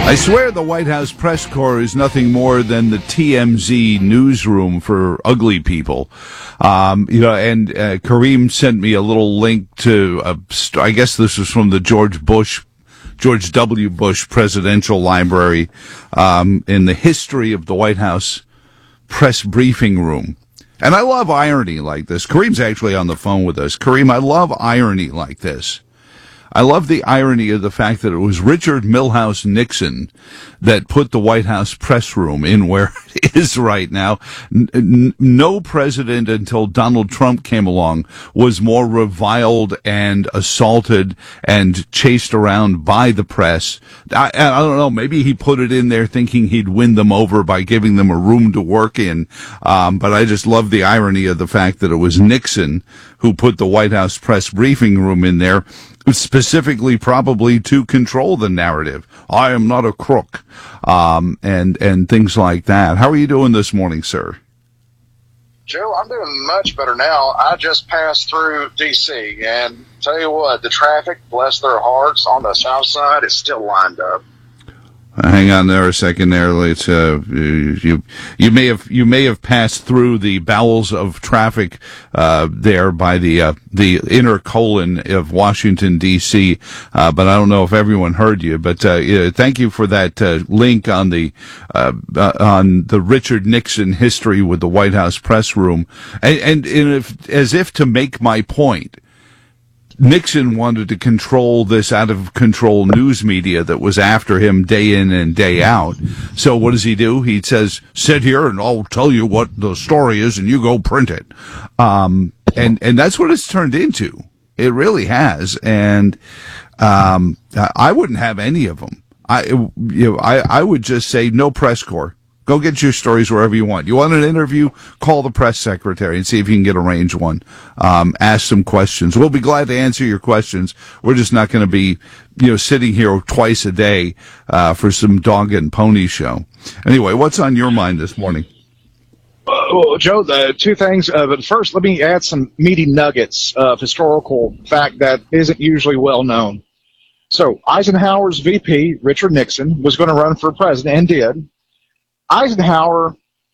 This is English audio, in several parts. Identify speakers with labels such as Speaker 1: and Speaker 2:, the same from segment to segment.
Speaker 1: I swear the White House press corps is nothing more than the TMZ newsroom for ugly people. And Kareem sent me a little link to, I guess this was from the George W. Bush Presidential Library, in the history of the White House press briefing room. And I love irony like this. Kareem's actually on the phone with us. Kareem, I love irony like this. I love the irony of the fact that it was Richard Milhous Nixon that put the White House press room in where it is right now. No president until Donald Trump came along was more reviled and assaulted and chased around by the press. I don't know, maybe he put it in there thinking he'd win them over by giving them a room to work in. But I just love the irony of the fact that it was Nixon who put the White House press briefing room in there, specifically probably to control the narrative. I am not a crook, and things like that. How are you doing this morning, sir?
Speaker 2: Joe, I'm doing much better now. I just passed through D.C., and tell you what, the traffic, bless their hearts, on the south side is still lined up.
Speaker 1: Hang on there a second there. Let's, you may have passed through the bowels of traffic, there by the inner colon of Washington, D.C., but I don't know if everyone heard you, but, thank you for that, link on the Richard Nixon history with the White House press room. And as if to make my point, Nixon wanted to control this out of control news media that was after him day in and day out. So what does he do? He says, sit here and I'll tell you what the story is and you go print it. And that's what it's turned into. It really has. And, I wouldn't have any of them. I would just say no press corps. Go get your stories wherever you want. You want an interview? Call the press secretary and see if you can get arranged one. Ask some questions. We'll be glad to answer your questions. We're just not going to be, sitting here twice a day, for some dog and pony show. Anyway, what's on your mind this morning?
Speaker 3: Well, Joe, two things. But first, let me add some meaty nuggets of historical fact that isn't usually well known. So Eisenhower's VP, Richard Nixon, was going to run for president and did. Eisenhower,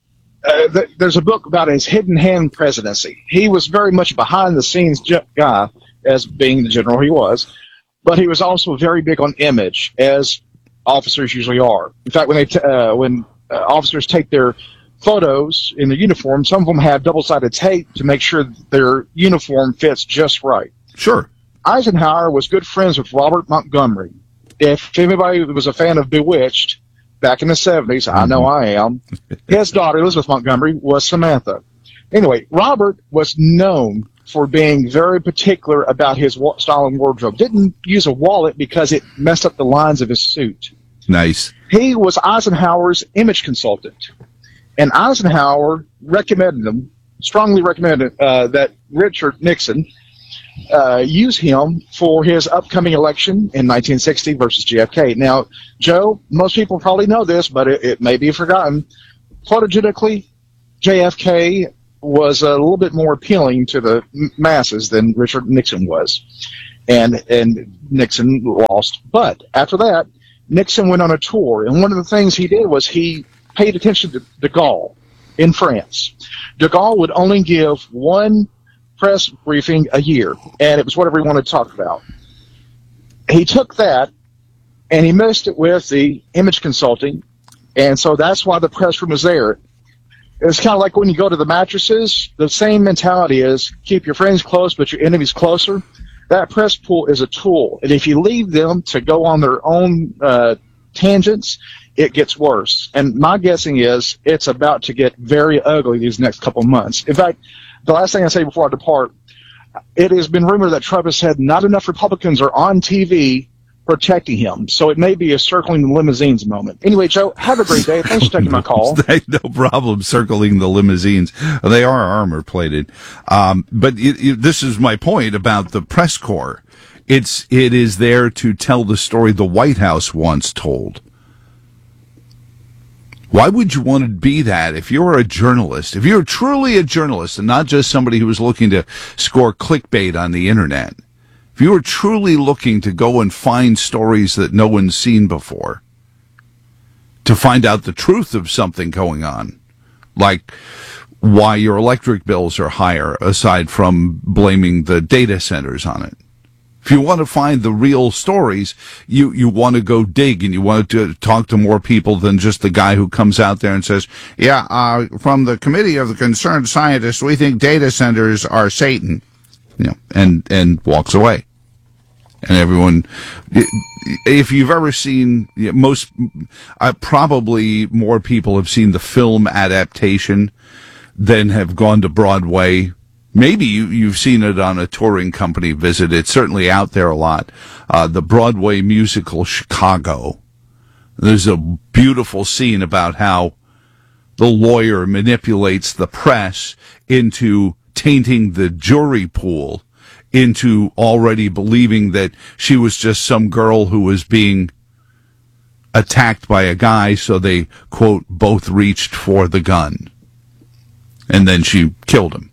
Speaker 3: there's a book about his hidden hand presidency. He was very much a behind-the-scenes guy, as being the general he was, but he was also very big on image, as officers usually are. In fact, when officers take their photos in their uniform, some of them have double-sided tape to make sure their uniform fits just right.
Speaker 1: Sure.
Speaker 3: Eisenhower was good friends with Robert Montgomery. If anybody was a fan of Bewitched, back in the 70s, I know I am, his daughter, Elizabeth Montgomery, was Samantha. Anyway, Robert was known for being very particular about his style and wardrobe. Didn't use a wallet because it messed up the lines of his suit.
Speaker 1: Nice.
Speaker 3: He was Eisenhower's image consultant. And Eisenhower strongly recommended that Richard Nixon use him for his upcoming election in 1960 versus JFK. Now, Joe, most people probably know this, but it may be forgotten. Photogenically, JFK was a little bit more appealing to the masses than Richard Nixon was. And Nixon lost. But after that, Nixon went on a tour, and one of the things he did was he paid attention to de Gaulle in France. De Gaulle would only give one press briefing a year, and it was whatever he wanted to talk about. He took that and he mixed it with the image consulting, and so that's why the press room is there. It's kind of like when you go to the mattresses, the same mentality is keep your friends close but your enemies closer. That press pool is a tool, and if you leave them to go on their own tangents, it gets worse. And my guessing is it's about to get very ugly these next couple months. In fact, the last thing I say before I depart, it has been rumored that Trump has said not enough Republicans are on TV protecting him. So it may be a circling the limousines moment. Anyway, Joe, have a great day. Thanks for taking my call.
Speaker 1: No problem circling the limousines. They are armor plated. But this is my point about the press corps. It is there to tell the story the White House once told. Why would you want to be that if you're a journalist? If you're truly a journalist and not just somebody who was looking to score clickbait on the internet, if you were truly looking to go and find stories that no one's seen before, to find out the truth of something going on, like why your electric bills are higher, aside from blaming the data centers on it. If you want to find the real stories, you want to go dig, and you want to talk to more people than just the guy who comes out there and says, from the Committee of the Concerned Scientists, we think data centers are Satan, and walks away. And everyone, if you've ever seen, probably more people have seen the film adaptation than have gone to Broadway. Maybe you've seen it on a touring company visit. It's certainly out there a lot. The Broadway musical Chicago. There's a beautiful scene about how the lawyer manipulates the press into tainting the jury pool, into already believing that she was just some girl who was being attacked by a guy, so they, quote, both reached for the gun. And then she killed him.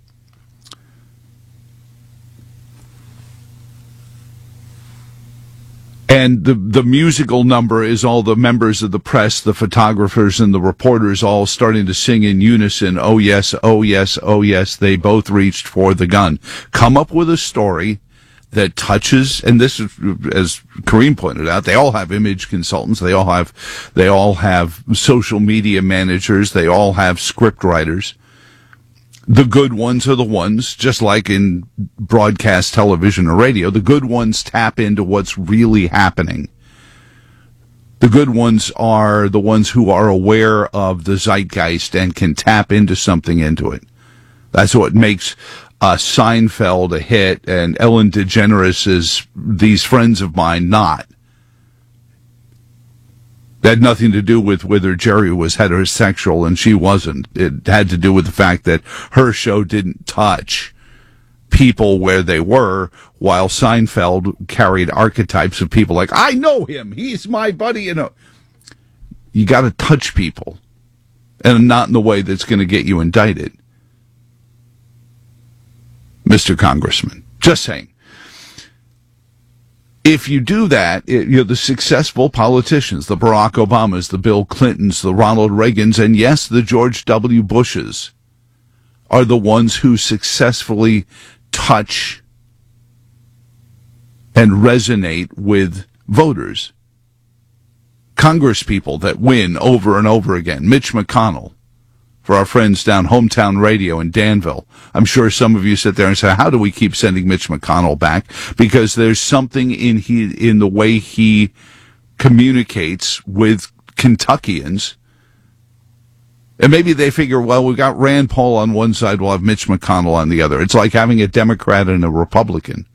Speaker 1: And the musical number is all the members of the press, the photographers, and the reporters all starting to sing in unison, oh yes, oh yes, oh yes, they both reached for the gun. Come up with a story that touches, and this is, as Kareem pointed out, they all have image consultants, they all have social media managers, they all have script writers. The good ones are the ones, just like in broadcast television or radio, the good ones tap into what's really happening. The good ones are the ones who are aware of the zeitgeist and can tap into something into it. That's what makes Seinfeld a hit and Ellen DeGeneres' These Friends of Mine not. That had nothing to do with whether Jerry was heterosexual and she wasn't. It had to do with the fact that her show didn't touch people where they were, while Seinfeld carried archetypes of people like, I know him, he's my buddy. You got to touch people, and not in the way that's going to get you indicted. Mr. Congressman, just saying. If you do that, the successful politicians, the Barack Obamas, the Bill Clintons, the Ronald Reagans, and yes, the George W. Bushes, are the ones who successfully touch and resonate with voters. Congresspeople that win over and over again. Mitch McConnell, for our friends down Hometown Radio in Danville. I'm sure some of you sit there and say, how do we keep sending Mitch McConnell back? Because there's something in the way he communicates with Kentuckians. And maybe they figure, well, we've got Rand Paul on one side, we'll have Mitch McConnell on the other. It's like having a Democrat and a Republican.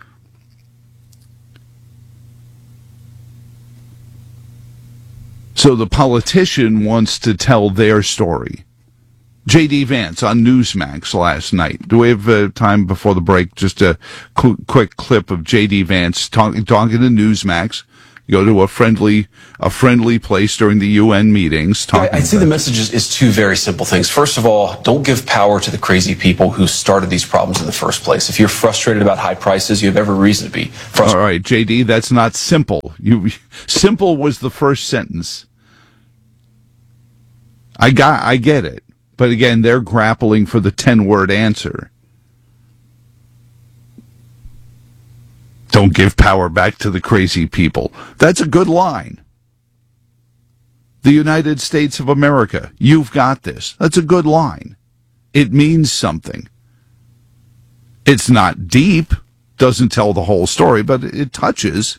Speaker 1: So the politician wants to tell their story. J.D. Vance on Newsmax last night. Do we have time before the break? Just a quick clip of J.D. Vance talking to Newsmax. You go to a friendly place during the UN meetings.
Speaker 4: I'd say the message is two very simple things. First of all, don't give power to the crazy people who started these problems in the first place. If you're frustrated about high prices, you have every reason to be frustrated.
Speaker 1: All right, J.D., that's not simple. Simple was the first sentence. I get it. But again, they're grappling for the 10-word answer. Don't give power back to the crazy people. That's a good line. The United States of America, you've got this. That's a good line. It means something. It's not deep, doesn't tell the whole story, but it touches.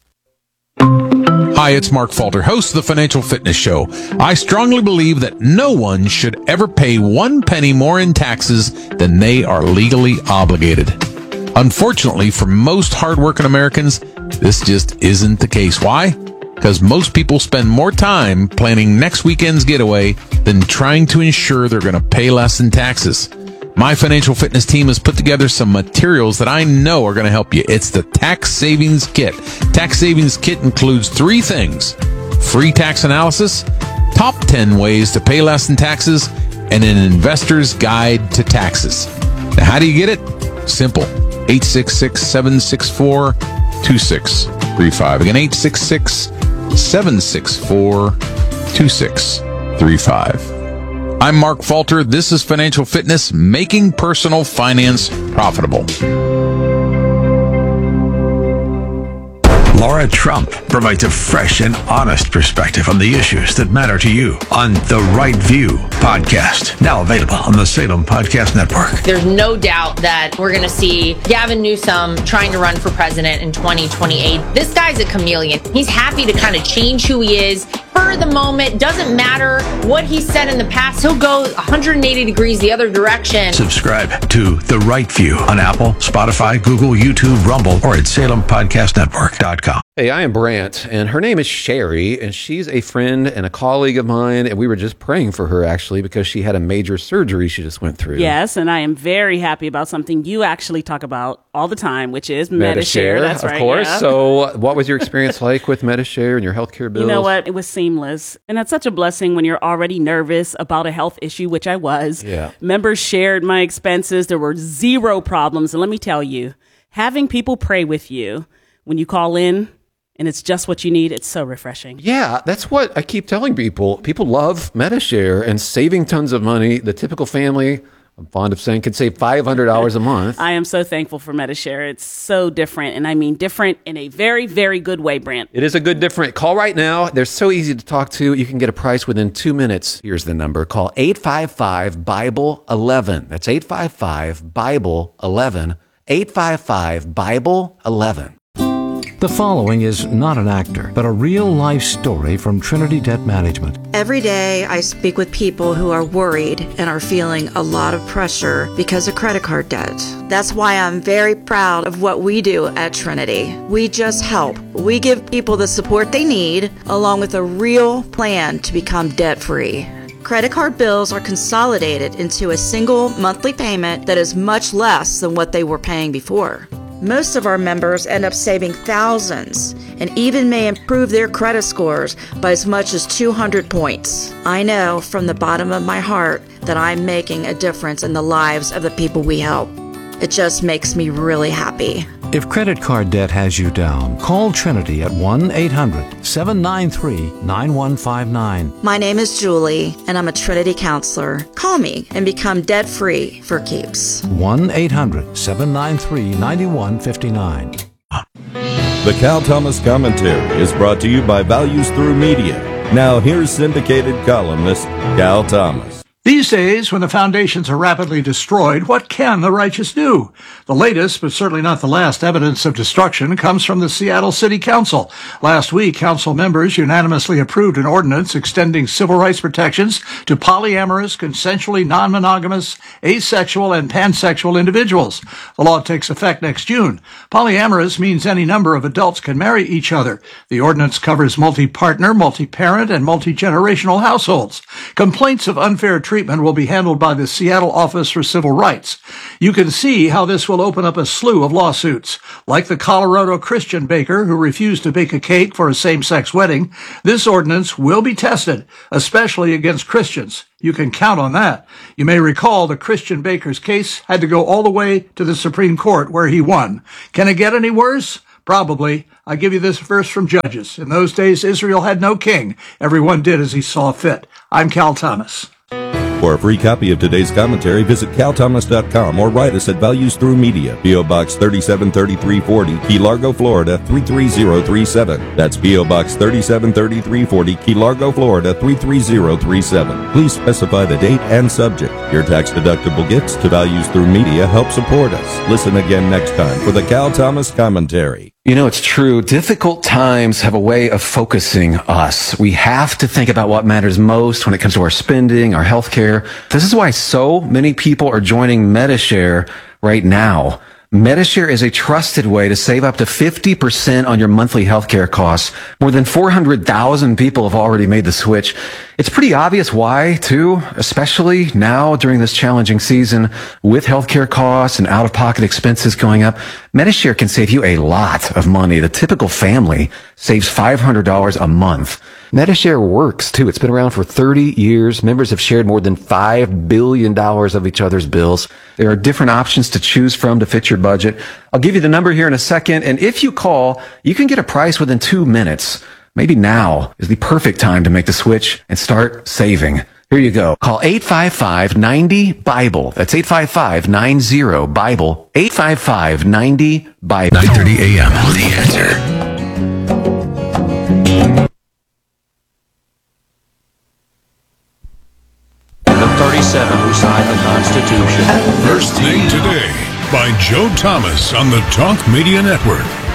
Speaker 5: Hi, it's Mark Falter, host of the Financial Fitness Show. I strongly believe that no one should ever pay 1 penny more in taxes than they are legally obligated. Unfortunately, for most hardworking Americans, this just isn't the case. Why? Because most people spend more time planning next weekend's getaway than trying to ensure they're going to pay less in taxes. My financial fitness team has put together some materials that I know are going to help you. It's the Tax Savings Kit. Tax Savings Kit includes 3 things: free tax analysis, top 10 ways to pay less in taxes, and an investor's guide to taxes. Now, how do you get it? Simple. 866-764-2635. Again, 866-764-2635. 888-866-2635. I'm Mark Falter. This is Financial Fitness, making personal finance profitable.
Speaker 6: Laura Trump provides a fresh and honest perspective on the issues that matter to you on The Right View podcast, now available on the Salem Podcast Network.
Speaker 7: There's no doubt that we're going to see Gavin Newsom trying to run for president in 2028. This guy's a chameleon. He's happy to kind of change who he is for the moment. Doesn't matter what he said in the past. He'll go 180 degrees the other direction.
Speaker 6: Subscribe to The Right View on Apple, Spotify, Google, YouTube, Rumble, or at SalemPodcastNetwork.com.
Speaker 8: Hey, I am Brant, and her name is Sherry, and she's a friend and a colleague of mine, and we were just praying for her, actually, because she had a major surgery she just went through.
Speaker 9: Yes, and I am very happy about something you actually talk about all the time, which is Medi-Share. That's right.
Speaker 8: Of course.
Speaker 9: Yeah.
Speaker 8: So what was your experience like with Medi-Share and your healthcare bills?
Speaker 9: You know what? It was seamless, and that's such a blessing when you're already nervous about a health issue, which I was.
Speaker 8: Yeah.
Speaker 9: Members shared my expenses. There were zero problems, and let me tell you, having people pray with you when you call in, and it's just what you need. It's so refreshing.
Speaker 8: Yeah, that's what I keep telling people. People love Medi-Share and saving tons of money. The typical family, I'm fond of saying, could save $500 a month.
Speaker 9: I am so thankful for Medi-Share. It's so different, and I mean different in a very, very good way, Brant.
Speaker 8: It is a good different. Call right now. They're so easy to talk to. You can get a price within 2 minutes. Here's the number. Call 855-BIBLE-11. That's 855-BIBLE-11. 855-BIBLE-11.
Speaker 10: The following is not an actor, but a real-life story from Trinity Debt Management.
Speaker 11: Every day, I speak with people who are worried and are feeling a lot of pressure because of credit card debt. That's why I'm very proud of what we do at Trinity. We just help. We give people the support they need, along with a real plan to become debt-free. Credit card bills are consolidated into a single monthly payment that is much less than what they were paying before. Most of our members end up saving thousands and even may improve their credit scores by as much as 200 points. I know from the bottom of my heart that I'm making a difference in the lives of the people we help. It just makes me really happy.
Speaker 10: If credit card debt has you down, call Trinity at 1-800-793-9159.
Speaker 11: My name is Julie, and I'm a Trinity counselor. Call me and become debt-free for keeps.
Speaker 10: 1-800-793-9159.
Speaker 12: The Cal Thomas Commentary is brought to you by Values Through Media. Now here's syndicated columnist Cal Thomas.
Speaker 13: These days, when the foundations are rapidly destroyed, what can the righteous do? The latest, but certainly not the last, evidence of destruction comes from the Seattle City Council. Last week, council members unanimously approved an ordinance extending civil rights protections to polyamorous, consensually non-monogamous, asexual, and pansexual individuals. The law takes effect next June. Polyamorous means any number of adults can marry each other. The ordinance covers multi-partner, multi-parent, and multi-generational households. Complaints of unfair treatment will be handled by the Seattle Office for Civil Rights. You can see how this will open up a slew of lawsuits. Like the Colorado Christian baker who refused to bake a cake for a same-sex wedding, this ordinance will be tested, especially against Christians. You can count on that. You may recall the Christian baker's case had to go all the way to the Supreme Court where he won. Can it get any worse? Probably. I give you this verse from Judges. In those days, Israel had no king. Everyone did as he saw fit. I'm Cal Thomas.
Speaker 12: For a free copy of today's commentary, visit calthomas.com or write us at Values Through Media, P.O. Box 373340, Key Largo, Florida 33037. That's P.O. Box 373340, Key Largo, Florida 33037. Please specify the date and subject. Your tax-deductible gifts to Values Through Media help support us. Listen again next time for the Cal Thomas Commentary.
Speaker 4: You know, it's true. Difficult times have a way of focusing us. We have to think about what matters most when it comes to our spending, our healthcare. This is why so many people are joining Medi-Share right now. Medi-Share is a trusted way to save up to 50% on your monthly healthcare costs. More than 400,000 people have already made the switch. It's pretty obvious why, too, especially now during this challenging season with healthcare costs and out-of-pocket expenses going up. Medi-Share can save you a lot of money. The typical family saves $500 a month. Medi-Share works, too. It's been around for 30 years. Members have shared more than $5 billion of each other's bills. There are different options to choose from to fit your budget. I'll give you the number here in a second, and if you call, you can get a price within 2 minutes. maybe now is the perfect time to make the switch and start saving. Here you go. Call 855-90-BIBLE. That's 855-90-BIBLE. 855-90-BIBLE.
Speaker 6: 9:30 a.m. The Answer.
Speaker 14: The 37 who signed the Constitution.
Speaker 15: First Thing Today by Joe Thomas on the Talk Media Network.